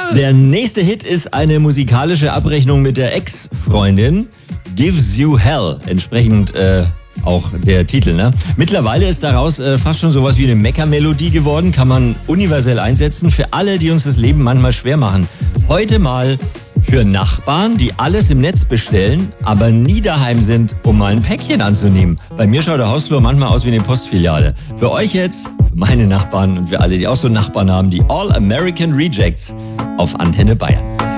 Der nächste Hit ist eine musikalische Abrechnung mit der Ex-Freundin. Gives You Hell. Entsprechend auch der Titel, ne? Mittlerweile ist daraus fast schon sowas wie eine Mecker-Melodie geworden. Kann man universell einsetzen für alle, die uns das Leben manchmal schwer machen. Heute mal für Nachbarn, die alles im Netz bestellen, aber nie daheim sind, um mal ein Päckchen anzunehmen. Bei mir schaut der Hausflur manchmal aus wie eine Postfiliale. Für euch jetzt, für meine Nachbarn und für alle, die auch so Nachbarn haben, die All American Rejects auf Antenne Bayern.